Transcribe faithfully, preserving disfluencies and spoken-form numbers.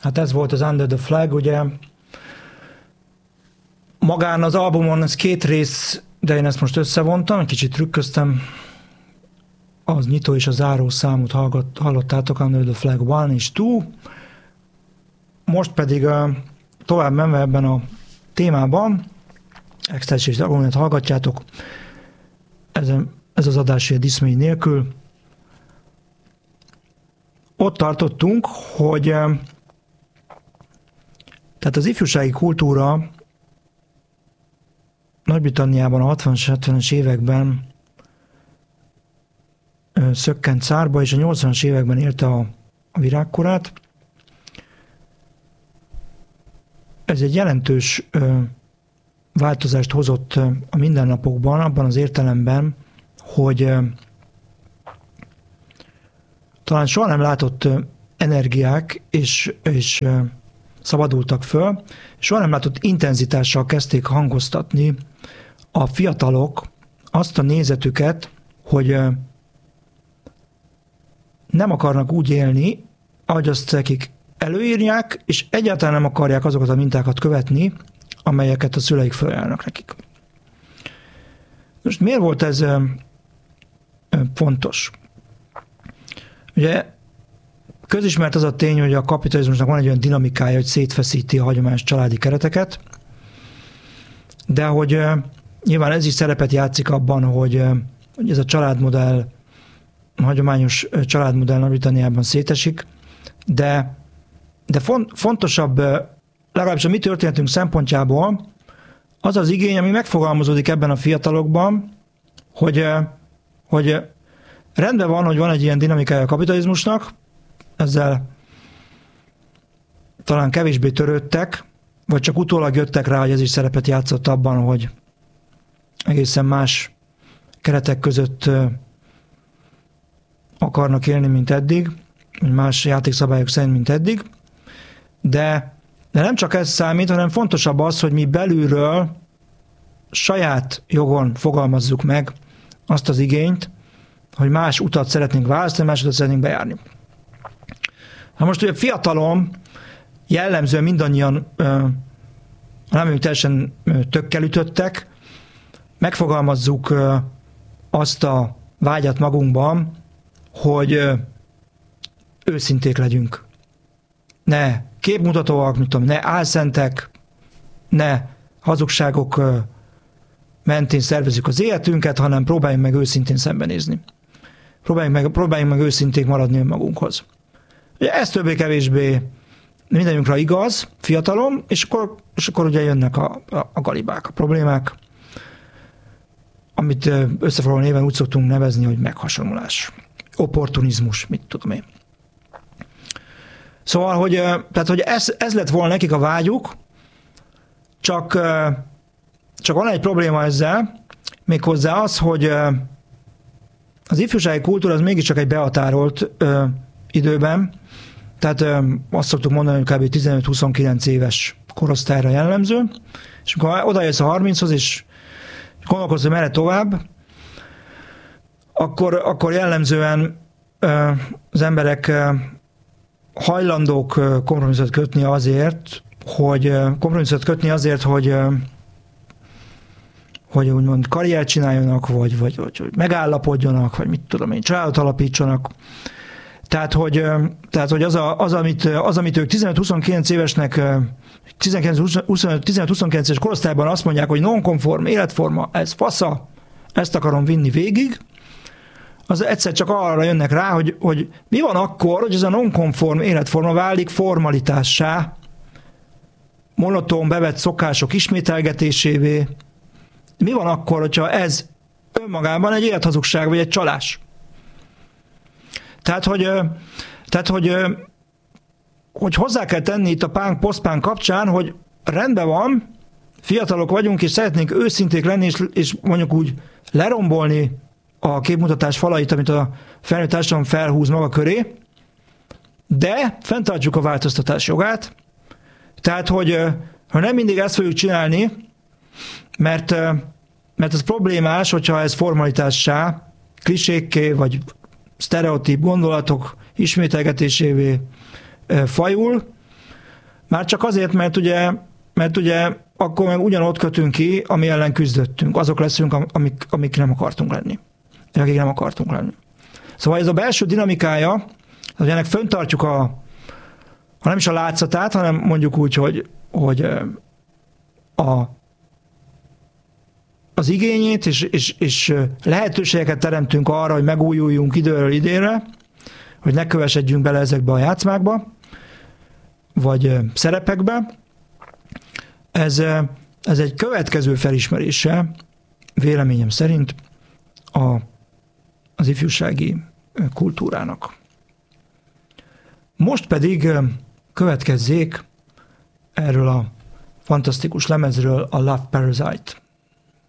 Hát ez volt az Under the Flag, ugye magán az albumon ez két rész, de én ezt most összevontam, egy kicsit trükköztem, az nyitó és a záró számot hallott, hallottátok, Under the Flag one és two, most pedig uh, tovább menve ebben a témában, Ecstasy és Agonyát hallgatjátok, ez, ez az adás ilyen diszmény nélkül. Ott tartottunk, hogy uh, tehát az ifjúsági kultúra Nagy-Britanniában a hatvanas, hetvenes években uh, szökkent szárba, és a nyolcvanas években érte a, a virágkorát. Ez egy jelentős uh, változást hozott uh, a mindennapokban, abban az értelemben, hogy uh, talán soha nem látott uh, energiák és, és uh, szabadultak föl, és soha nem látott intenzitással kezdték hangoztatni a fiatalok azt a nézetüket, hogy uh, nem akarnak úgy élni, ahogy azt nekik előírják, és egyáltalán nem akarják azokat a mintákat követni, amelyeket a szüleik felajánlanak nekik. Most miért volt ez ö, ö, fontos? Ugye közismert az a tény, hogy a kapitalizmusnak van egy olyan dinamikája, hogy szétfeszíti a hagyományos családi kereteket, de hogy ö, nyilván ez is szerepet játszik abban, hogy, ö, hogy ez a családmodell, a hagyományos családmodell Nagy-Britanniában szétesik, de De fontosabb, legalábbis a mi történetünk szempontjából, az az igény, ami megfogalmazódik ebben a fiatalokban, hogy, hogy rendben van, hogy van egy ilyen dinamikája a kapitalizmusnak, ezzel talán kevésbé törődtek, vagy csak utólag jöttek rá, hogy ez is szerepet játszott abban, hogy egészen más keretek között akarnak élni, mint eddig, vagy más játékszabályok szerint, mint eddig. De, de nem csak ez számít, hanem fontosabb az, hogy mi belülről saját jogon fogalmazzuk meg azt az igényt, hogy más utat szeretnénk választani, más utat szeretnénk bejárni. Na most ugye fiatalom, jellemzően mindannyian nem ők teljesen tökkel ütöttek, megfogalmazzuk azt a vágyat magunkban, hogy őszinték legyünk. Ne képmutatóak, mit tudom, ne álszentek, ne hazugságok mentén szervezzük az életünket, hanem próbáljunk meg őszintén szembenézni. Próbáljunk meg, próbáljunk meg őszinték maradni önmagunkhoz. Ugye ez többé-kevésbé mindannyiunkra igaz, fiatalom, és akkor, és akkor ugye jönnek a, a, a galibák, a problémák, amit összefoglaló néven úgy szoktunk nevezni, hogy meghasonlulás, opportunizmus, mit tudom én. Szóval, hogy, tehát, hogy ez, ez lett volna nekik a vágyuk, csak, csak van egy probléma ezzel, méghozzá az, hogy az ifjúsági kultúra az mégiscsak egy behatárolt ö, időben, tehát ö, azt szoktuk mondani, hogy kb. tizenöt-huszonkilenc éves korosztályra jellemző, és amikor odajössz a harminchoz, és gondolkozz, hogy merre tovább, akkor, akkor jellemzően ö, az emberek ö, hajlandók kompromisszot kötni azért, hogy kompromisszot kötni azért, hogy hogy úgymond karriert csináljanak, vagy, vagy, vagy, vagy megállapodjanak, vagy mit tudom én, családot alapítsanak. Tehát, hogy, tehát, hogy az, a, az, amit, az, amit ők tizenöt-huszonkilenc évesnek, tizenöt-huszonkilenc éves korosztályban azt mondják, hogy non-konform életforma, ez fasza, ezt akarom vinni végig, az egyszer csak arra jönnek rá, hogy, hogy mi van akkor, hogy ez a non-konform életforma válik formalitássá, monoton bevett szokások ismételgetésévé. Mi van akkor, hogyha ez önmagában egy élethazugság, vagy egy csalás? Tehát, hogy, tehát, hogy, hogy hozzá kell tenni itt a punk, post-punk kapcsán, hogy rendben van, fiatalok vagyunk, és szeretnénk őszinték lenni, és, és mondjuk úgy lerombolni a képmutatás falait, amit a felnőtt társadalom felhúz maga köré, de fenntartjuk a változtatás jogát. Tehát, hogy ha nem mindig ezt fogjuk csinálni, mert, mert ez problémás, hogyha ez formalitássá, klisékké, vagy sztereotíp gondolatok ismételgetésévé fajul, Már csak azért, mert ugye, mert ugye akkor meg ugyanott kötünk ki, ami ellen küzdöttünk. Azok leszünk, amik, amik nem akartunk lenni. Akik nem akartunk lenni. Szóval ez a belső dinamikája, hogy ennek föntartjuk a, ha nem is a látszatát, hanem mondjuk úgy, hogy, hogy a, az igényét, és, és, és lehetőségeket teremtünk arra, hogy megújuljunk időről idénre, hogy ne kövesedjünk bele ezekbe a játszmákba, vagy szerepekbe. Ez, ez egy következő felismerése, véleményem szerint, a, az ifjúsági kultúrának. Most pedig következzék erről a fantasztikus lemezről a Love Parasite.